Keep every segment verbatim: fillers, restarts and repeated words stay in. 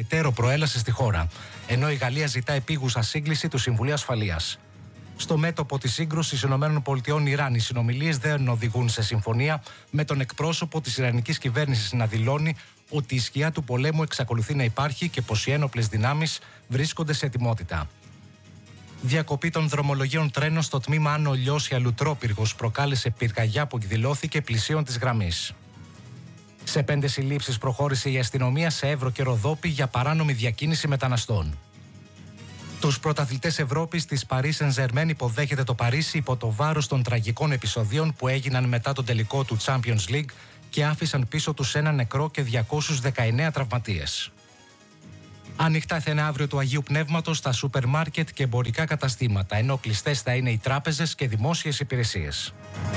τέρο προέλαση στη χώρα, ενώ η Γαλλία ζητά επίγουσα σύγκληση του Συμβουλίου Ασφαλείας. Στο μέτωπο της σύγκρουσης ΗΠΑ-Ιράν, οι συνομιλίες δεν οδηγούν σε συμφωνία, με τον εκπρόσωπο της Ιρανικής κυβέρνησης να δηλώνει ότι η σκιά του πολέμου εξακολουθεί να υπάρχει και πως οι ένοπλες δυνάμεις βρίσκονται σε ετοιμότητα. Διακοπή των δρομολογίων τρένων στο τμήμα Άνω Λιώσια Λουτρόπυργος προκάλεσε πυρκαγιά που εκδηλώθηκε πλησίων της γραμμής. Σε πέντε συλλήψεις προχώρησε η αστυνομία σε Εύρο και Ροδόπη για παράνομη διακίνηση μεταναστών. Τους πρωταθλητές Ευρώπης της Paris Saint-Germain υποδέχεται το Παρίσι υπό το βάρος των τραγικών επεισοδίων που έγιναν μετά τον τελικό του Champions League και άφησαν πίσω τους ένα νεκρό και διακόσιους δεκαεννέα τραυματίες. Ανοιχτά θα είναι αύριο του Αγίου Πνεύματος στα σούπερ μάρκετ και εμπορικά καταστήματα, ενώ κλειστές θα είναι οι τράπεζες και δημόσιες υπηρεσίες.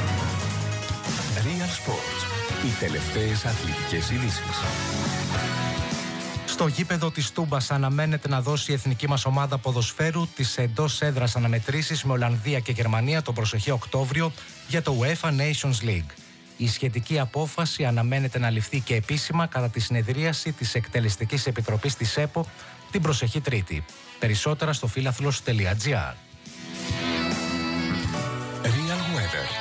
Real Sports. Οι τελευταίες αθλητικές ειδήσεις. Στο γήπεδο της Τούμπας αναμένεται να δώσει η εθνική μας ομάδα ποδοσφαίρου τις εντός έδρας αναμετρήσεις με Ολλανδία και Γερμανία τον προσεχή Οκτώβριο για το UEFA Nations League. Η σχετική απόφαση αναμένεται να ληφθεί και επίσημα κατά τη συνεδρίαση της Εκτελεστικής Επιτροπής της ΕΠΟ την προσεχή Τρίτη. Περισσότερα στο φίλαθλος τελεία τζι άρ. Real Weather.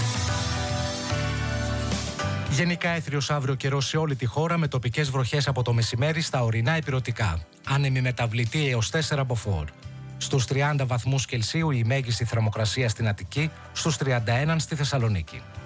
Γενικά έθριος αύριο καιρό σε όλη τη χώρα με τοπικές βροχές από το μεσημέρι στα ορεινά ηπειρωτικά. Άνεμη μεταβλητή έως τέσσερα μποφόρ. Στους τριάντα βαθμούς Κελσίου η μέγιστη θερμοκρασία στην Αττική, στους τριάντα ένα στη Θεσσαλονίκη.